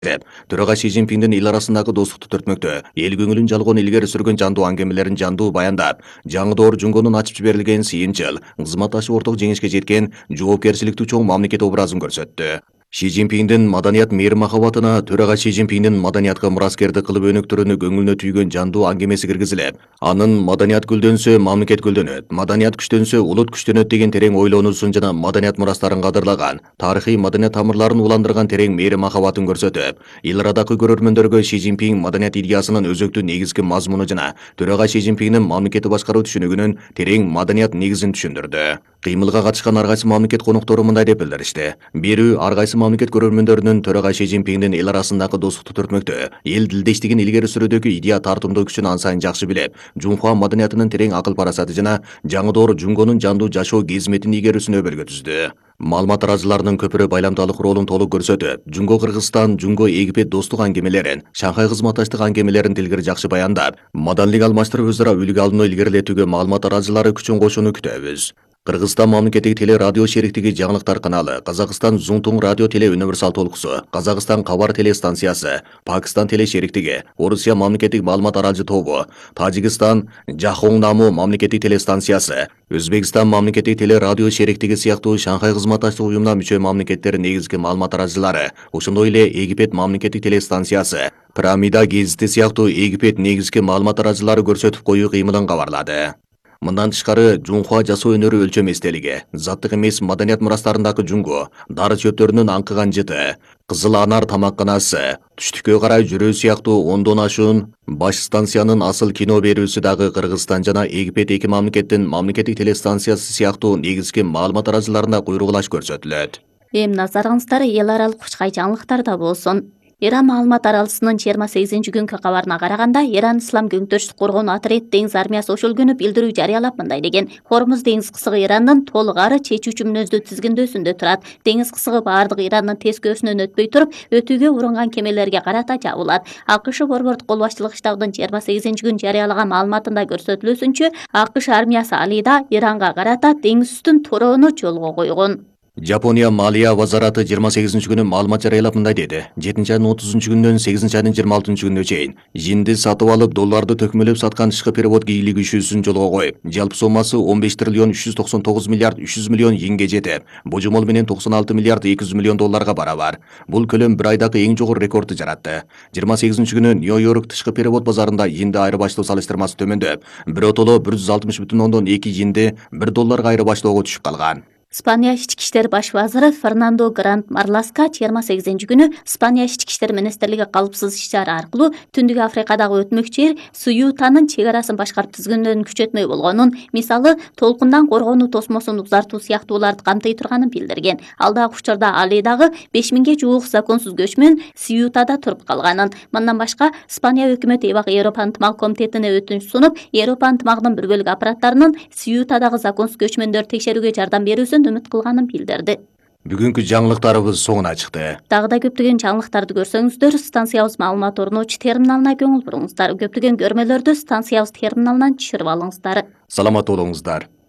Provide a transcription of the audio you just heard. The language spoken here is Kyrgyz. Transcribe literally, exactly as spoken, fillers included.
Төраға Си Цзиньпиңдин эл арасындагы достукту төртмөктө эл көңүлүн жалгоон илгери сүргөн жандуу аңгемелерин жандуу баяндап, жаңы доор Жунгонун ачып жиберилген сыйынчыл, кызматташы орток жеңишке жеткен жоопкерчиликтүү чоң мамлекет образын көрсөттү. Си Цзиньпиңдин маданият мейир махабатына Төраға Си Цзиньпиңдин маданиятка мураскерди кылып өнүктүрүүнү көңүлүнө түйгөн жандуу аңгемеси киргизилип, анын маданият гүлдөнсө мамлекет гүлдөнөт, маданият күчтөнсө улут күчтөнөт деген терең ойлонуусун жана маданият мурастарын кадырлаган, тарыхый маданият тамырларын уландырган терең мейир махабатын көрсөтүп, эл арадагы көрөрмөндөргө Си Цзиньпиң маданият идеясынын өзөктүү негизги мазмуну жана Төраға Си Цзиньпиңдин мамлекетти башкаруу түшүнүгүнүн терең маданият негизин түшүндүрдү. Кыймылга катышкан ар кайсы мамлекет коноктору мындай деп билдиришти. Бирүү ар кайсы мамлекет көрөрмөндөрүнүн Төраға Си Цзиньпиңдин эл арасындагы достукту төртмөктө эл дилдештигин илгери сүрүүдөгү идея тартымдуу күчүн ан сайын жакшы билип, Жунхуа маданиятынын терең акыл парасаты жана жаңы доор Жунгонун жандуу жашоо кызметин ийгерүүсүнө өбөлгө түздү. Маалымат тараазыларынын көпүрө байламдалык ролун толук көрсөтүп, Жунго Кыргызстан, Жунго Египет достук аңгемелерин, Шанхай кызматташтык аңгемелерин тилгери жакшы баяндап, маданилик алмаштырып өзара үлгү алууну илгерилетүүгө маалымат тараазылары күчүн кошууну күтөбүз. Кыргызстан мамлекеттик теле радио шериктиги жаңылыктар каналы, Казакстан Зунтуң радио теле универсал толкусу, Казакстан Кабар теле станциясы, Пакистан теле шериктиги, Орусия мамлекеттик маалымат аралжы тобу, Тажикстан Жахоңнаму мамлекеттик теле станциясы, Өзбекстан мамлекеттик теле радио шериктиги сыяктуу Шанхай кызматташтык уюмуна мүчө мамлекеттер негизги маалымат аралжылары, ошондой эле Египет мамлекеттик теле станциясы, Пирамида гезити сыяктуу Египет негизги маалымат аралжылары көрсөтүп коюу кыймылын кабарлады. Мындан тышкары Жунхуа жасоо өнөрү өлчөм эстелиги, заттык эмес маданият мурастарындагы Жунго, дары чөптөрүнүн аңкыган жыты, Кызыл Анар тамакканасы, түштүккө карай жүрүү сыяктуу ондон ашуун баш станциянын асыл кино берүүсү дагы Кыргызстан жана Египет эки мамлекеттин мамлекеттик телестанциясы сыяктуу негизги маалымат аралжыларында куйругулаш көрсөтүлөт. Эми назарыңыздар эл аралык кучкай жаңылыктарда болсун. Иран маалымат аралшысынын жыйырма сегизинчи күнгү кабарына караганда, Иран Ислам көңтөрүштүк коргоонуу отряд деңиз армиясы ошол күнү билдирүү жарыялап мындай деген: Хормуз деңиз кысыгы Ирандын толук ары чечүүчү мүнөздүү тизгиндөөсүндө турат. Деңиз кысыгы баардык Ирандын тескөөсүнөн өтпөй туруп, өтүүгө урунган кемелерге карата жабылат. АКШ борбордук кол башчылык штабынын жыйырма сегизинчи күнү жарыялаган маалыматында көрсөтүлүүсүнчө, АКШ армиясы Алида Иранга карата деңиз үстүн torooну жолго койгон. Жапония Малия вазараты жыйырма сегизинчи күнү маалымат жарыялап мындай деди. жетинчи айдын отузунчу күнүнөн сегизинчи айдын жыйырма алтынчы күнүнө чейин жинди сатып алып, долларды төкмөлөп саткан тышкы перевод бийлиги күчүүсүн жолго коюп, жалпы соммасы он беш триллион үч жүз токсон тогуз миллиард үч жүз миллион йенге жетип, божомол менен токсон алты миллиард эки жүз миллион долларга барабар. Бул көлөм бир айдагы эң жогору рекордду жаратты. жыйырма сегизинчи күнү Нью-Йорк тышкы перевод базарында йенди айырбаштоо салыштырмасы төмөндөп, биротоло бир жүз алтымыш бүтүн ондон эки йенди бир долларга айырбаштоого түшүп калган. Испания ички иштер баш вазыры Фернандо Грант Марласка жыйырма сегизинчи күнү Испания ички иштер министрлиги калпсыз иш-чара аркылуу Түндүк Африкадагы өтмөкчү жер Суютанын чек арасын башкарып тизгиндөөнүн күчөтмөй болгонун, мисалы толкундан коргонуу тосмосун узартуу сыяктууларды камтый турганын билдирген. Алдагы учурда Али дагы беш миңге жуук законсуз көчмөн Суютада туруп калганын. Мындан башка Испания өкмөтү эбак Европа ынтымак комитетине өтүнүч сунуп, Европа ынтымагынын бир бөлүк аппараттарынын Суютадагы законсуз көчмөндөрдү текшерүүгө жардам берүүсүн үмүт кылганын билдирди. Бүгүнкү жаңылыктарыбыз соңуна чыкты. Дагы да көптөгөн жаңылыктарды көрсөңүздөр, станциябыз маалымат орночу терминалына көңүл буруңуздар. Көптөгөн көрмөлөрдү станциябыз терминалынан түшүрүп алыңыздар. Саламат болуңуздар.